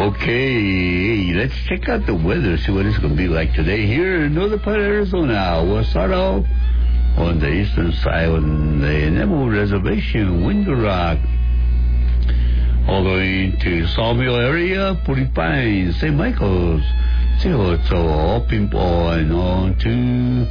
Okay, let's check out the weather, see what it's going to be like today here in northern part of Arizona. We'll start off on the eastern side on the Nemo Reservation, Window Rock, all the way to Sawmill area, Puri Pines, St. Michael's, Sihoto, Opimpo, and on to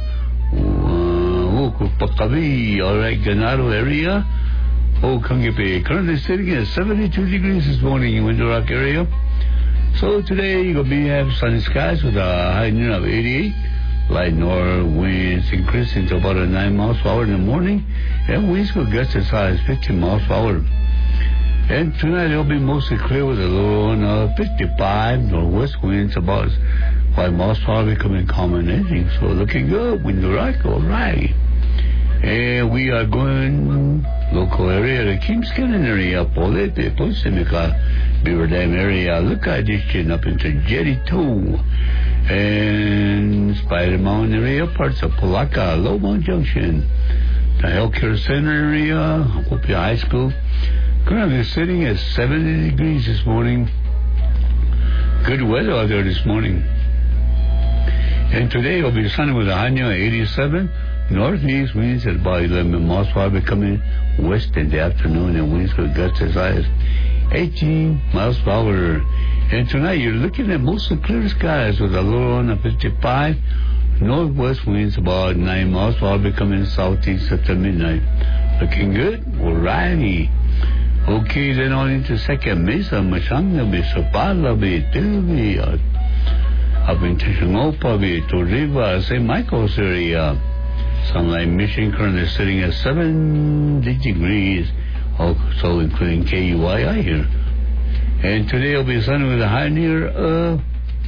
Pakavi, all right, Ganado area. Kangipe, currently sitting at 72 degrees this morning in Window Rock area. So today you're going to have sunny skies with a high near of 88. Light north winds increasing to about 9 miles per hour in the morning. And winds will gust as high as 15 miles per hour. And tonight it'll be mostly clear with a low on 55. Northwest winds about 5 miles per hour becoming common ending. So looking good. Window Rock, all right. And we are going local area, the Kings Canyon area, Polete, Posimica, Beaver Dam area, look at this chin up into Jetty Toe, and Spider Mountain area, parts of Palaca, Lowmont Junction, the Healthcare Center area, Hopi High School, currently sitting at 70 degrees this morning. Good weather out there this morning. And today it'll be sunny with a high near 87. Northeast winds at about 11 miles per hour, becoming west in the afternoon, and winds could gust as high as 18 miles per hour. And tonight you're looking at mostly clear skies with a low on 55. Northwest winds about 9 miles per hour, becoming southeast after midnight. Looking good? Alrighty. Okay, then on into Second Mesa, Machanga, Sopala, Tubi, up into Shangopa, Toriva, St. Michael's area. Sunlight Mission currently sitting at 70 degrees, also including KUII here. And today will be sunny with a high near of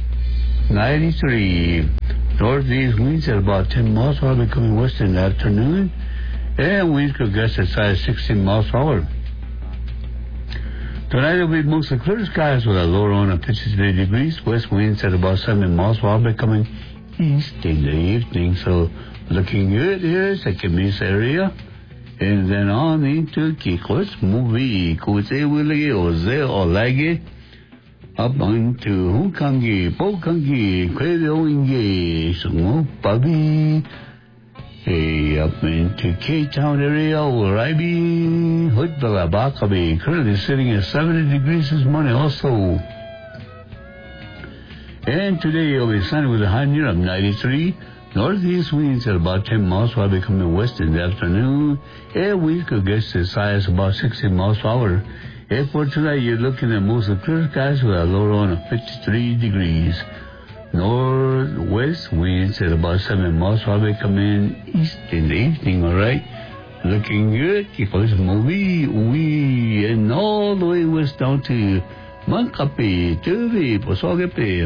93. Northeast winds at about 10 miles per hour, becoming west in the afternoon. And winds could gust as high as 16 miles per hour. Tonight will be mostly clear skies with a low on of 53 degrees. West winds at about 7 miles per hour, becoming east in the evening. So looking good here, Second Mesa area. And then on into Kikos movie. Kuse Willie, Oze, Olage. Up onto Hukangi, Pokangi, Kwedoingi, Sungo, Babi. Hey, up into K-Town area, Uraibi, Hoodbala, Bakabi. Currently sitting at 70 degrees this morning also. And today it'll be sunny with a high near of 93. Northeast winds at about 10 miles per hour, becoming west in the afternoon. And winds could gust as high as about 16 miles per hour. And for tonight, you're looking at mostly clear skies with a low on of 53 degrees. Northwest winds at about 7 miles per hour, becoming east in the evening, all right? Looking good. Keep on this movie. And all the way west down to Mankapi, Tuvi, Posogapi.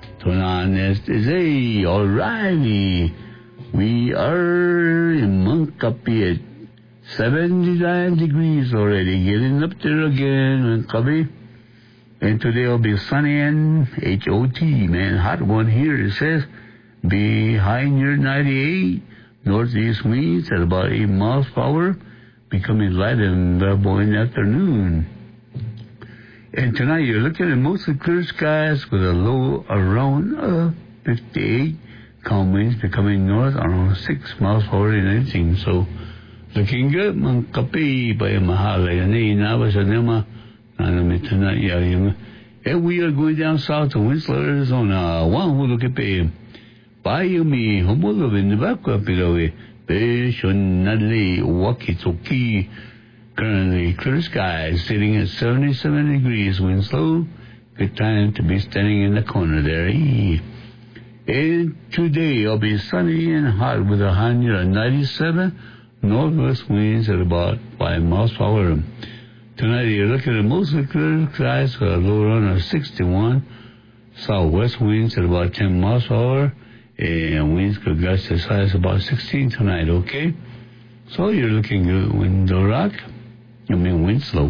Alrighty. We are in Mankapi at 79 degrees already. Getting up there again, Mankapi. And today will be sunny and HOT, man. Hot one here. It says be high near 98. Northeast winds at about 8 miles per hour, becoming light and variable in the afternoon. And tonight you're looking at mostly clear skies with a low around 58. Calm winds becoming north around 6 miles per hour in anything. So looking good. Mankapi by Mahala. And we are going down south to Winslow, Arizona. One who look at pay. Bayumi, Homolo in the back of Pilawe. Beshonali, Wakitoki. Currently clear skies, sitting at 77 degrees, Winslow. Good time to be standing in the corner there. And today it'll be sunny and hot with a high near 97. Northwest winds at about 5 miles per hour. Tonight you're looking at mostly clear skies with a low run of 61. Southwest winds at about 10 miles per hour. And winds could gust as high as about 16 tonight, okay? So you're looking good. Window Rock. Winslow.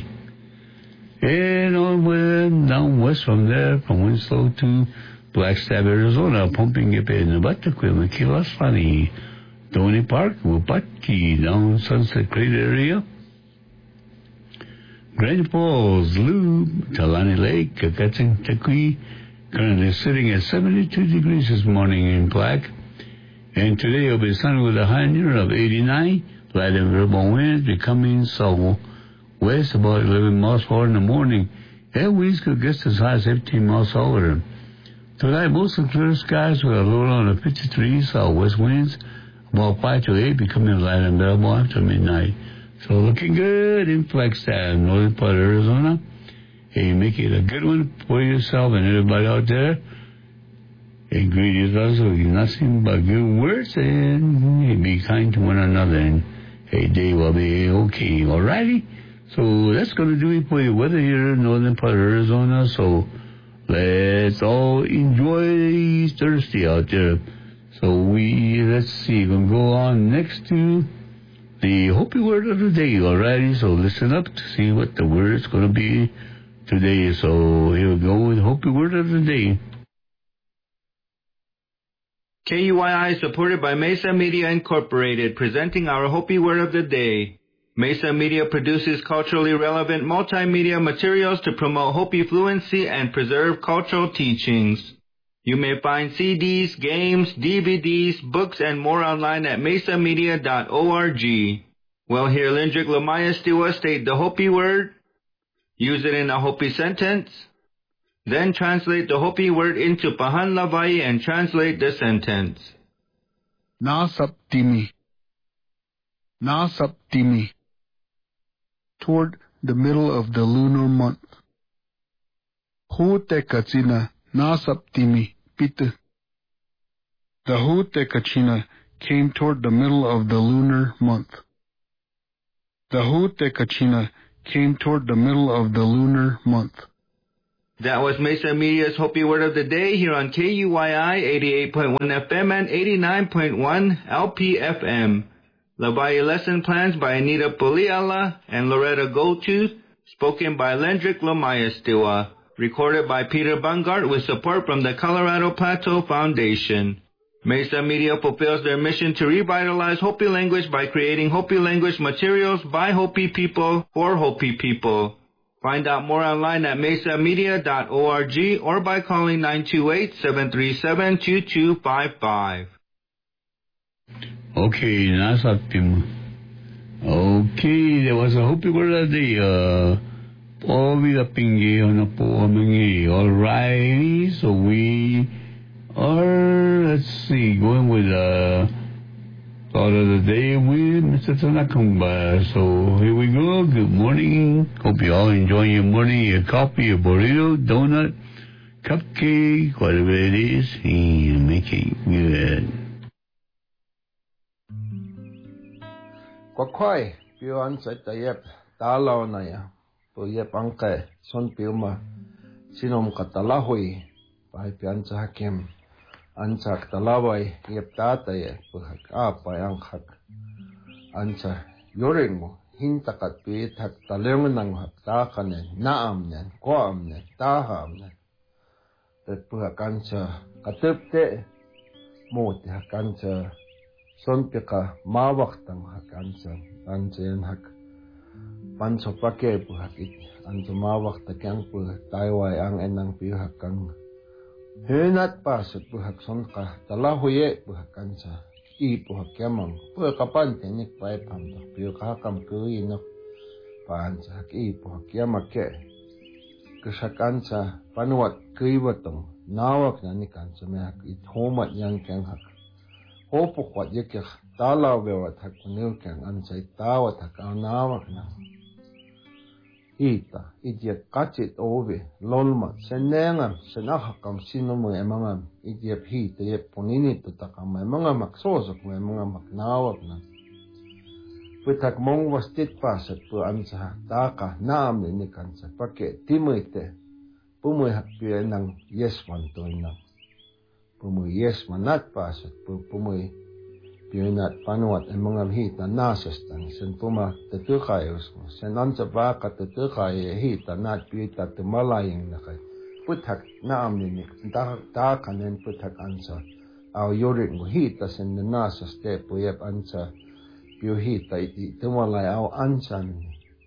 And on down west from there, from Winslow to Flagstaff, Arizona, pumping it in the Bataquim, Kilos Funny, Tony Park, Wupatki, down Sunset Creek area. Grand Falls, Loop, Talani Lake, Kakatsing, Takui, currently sitting at 72 degrees this morning in Black. And today it'll be sunny with a high near of 89, light and variable winds becoming southwest about 11 miles per hour in the morning. And winds could get as high as 15 miles per hour. Tonight, mostly clear skies with a low around of 53 southwest winds, about 5 to 8, becoming light and variable after midnight. So looking good in Flagstaff, northern part of Arizona. Hey, make it a good one for yourself and everybody out there. Hey, greetings also, nothing but good words, and hey, be kind to one another, and hey, they will be okay, alrighty? So that's going to do it for your weather here in northern part of Arizona, so let's all enjoy Thursday out there. So let's see, we're going to go on next to the Hopi word of the day, alrighty? So listen up to see what the word is going to be today. So here we go with the Hopi word of the day. KUYI is supported by Mesa Media Incorporated, presenting our Hopi word of the day. Mesa Media produces culturally relevant multimedia materials to promote Hopi fluency and preserve cultural teachings. You may find CDs, games, DVDs, books, and more online at mesamedia.org. Well, here Lindrick Lamaya Stiwa state the Hopi word, use it in a Hopi sentence, then translate the Hopi word into Pahan Lavai and translate the sentence. Nasaptimi. Nasaptimi. Toward the middle of the lunar month. Hute Katsina Nasaptimi Pita. The Hute Kachina came toward the middle of the lunar month. The Hute Kachina came toward the middle of the lunar month. That was Mesa Media's Hopi Word of the Day here on KUYI 88.1 FM and 89.1 LPFM. Labayi lesson plans by Anita Puliala and Loretta Gotu, spoken by Lendrick Lamaya Stiwa, recorded by Peter Bungart with support from the Colorado Plateau Foundation. Mesa Media fulfills their mission to revitalize Hopi language by creating Hopi language materials by Hopi people for Hopi people. Find out more online at mesamedia.org or by calling 928-737-2255. Okay, nasaptim. Okay, there was a Hopi word of the day. Alrighty, so we are, let's see, going with thought of the day with Mr. Tanakumba. So here we go. Good morning. Hope you all enjoying your morning, your coffee, your burrito, donut, cupcake, whatever it is, and make it good. Kwakwai, piu ansai tayep, talao na ya, po yep angke, son piu ma, sinom katalahui, pai piansa hakim, ansa katalawai, yep tataye, po hak apa yang hak, ansa yoring mo, hintakat pi hak taleng nang hak takanen, naam nen, koam nen, taham nen, po hak ansa katepte, mo ti hak ansa, son pika mawak tang hak ansa yan hak panso pake pu hak it ansa mawak takyang pu taiwai ang enang pi hak kang henat pasut pu hak son ka talahuye pu hak ansa i pu hak yamang pu kapan tenik pai pam tak pi kakam kui no pansa hak i pu hak yamake kesak ansa panuat kui batong nawak na ni kansa me hak it homat yang kang hak Hopo kwat yekya talaw bewat hak kunil kang ansay tawat hak anawak na. Ita, idyap kachit obe, lolmat, senengam, senahakam sino mo emangam, idyap hita yep puninit tutakam may mga maksosok may mga maknawak na. Pitak mong wastit pasat po ansa taka naam ni kansa pake timoyte, pumoy hak piya ng yesman to na. Pumoy yes manat pasat pumoy pinat panuat ang mga hita nasas tang sen puma tetukayos mo sen ansa baka tetukay hita nat pita tumalayang nakay putak naam ni ta kanen putak ansa aw yorin mo hita sen nasas te puyap ansa piu hita iti tumalay aw ansa ni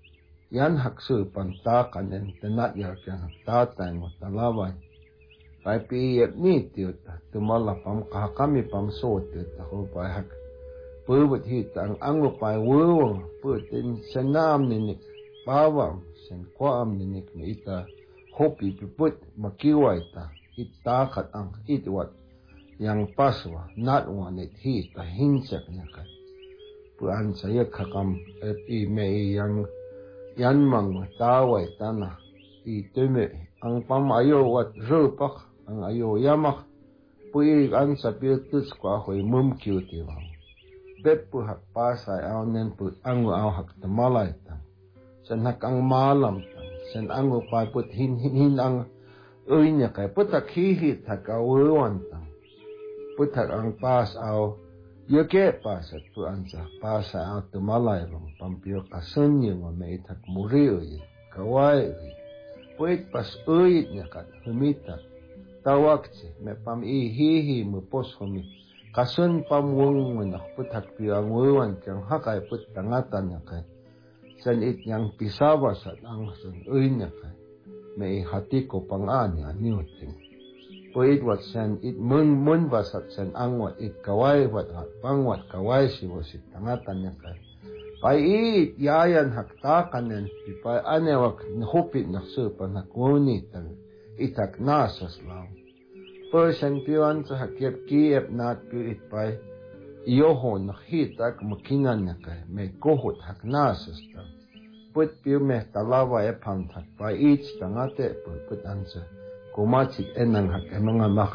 yan hak su pan ta kanen tenat ya kan ta tang ta lawai pai pi yep ni tiut tumala pam ka kami pam so tiut ta ho pai hak pu but hi tang ang lo pai wo pu tin sanam ni ni pawam sen kwam ni ni me ita hopi pi put makiwai ta ita khat ang itwat yang paswa nat one it hi ta hinsek nya ka pu an saya khakam e me yang yan mang tawai tana I tume ang pam ayo wat rupak ang ayo yamak pui an sa piltus kwa hoi mum kiuti wang bet pu hak pasai aw nen pu ang aw hak tamalai tang sen hak ang malam tang sen ang pa put hin ang uinya kai putak hi thak awan tang putak ang pas aw yake pasat pu an sa pasai aw tamalai wang pampio kasun yung may thak muriyo kawai puit pas uit nya kat humita tawakche me pam hi mu pos humi kasun pam wong menak putak piang wan kyang hakai put tangatan nya kai san it yang pisawa sat ang san nya kai me hati ko pangan ya niuting puit wat san it mun basat san ang wat it kawai wat pang wat kawai si wasit tangatan nya kai pai it yayan hakta kanen pai anewak hupit naksupan hakuni tan itak nasas lang person piwan sa hakip kiep nat pi it pai iyoho nakhitak makinan nakay may kohot haknasas tan put piu me talawa e pantak pai it tangate put ansa kumachik enang hak mga mak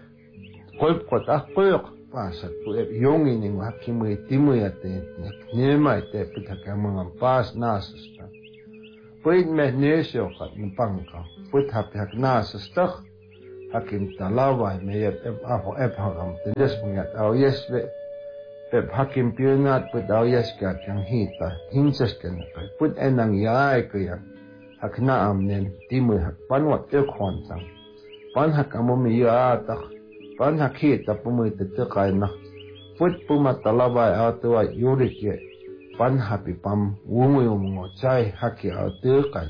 kolp kot koyok pasat pu yong ining hakimui timui ate nema ite putak mga pas nasas ta puit me nesyo kat pangka put hak nasas ta hakim talawa me aho hagam tenes pungat aw yes be hakim piunat put aw yes ka kyang hita hinsas ken put enang yai kya hakna amnen timui hak panwat te khon sang pan hak amomi ya ta pan hakit tapumui tetekai na put puma talabai atwa yurike pan hapi pam wungu mo chai haki atekai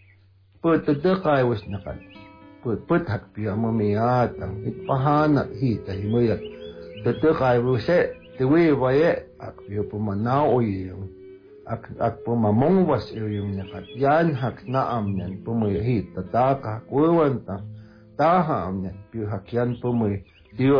put tetekai wis nakat put hak pi amami atang ipahana hita himuyat tetekai wuse tewe waye ak pi puma na oyung ak puma mongwas yung nakat yan hak na amnen pumui hita taka kuwanta taha amnen pi hakyan pumui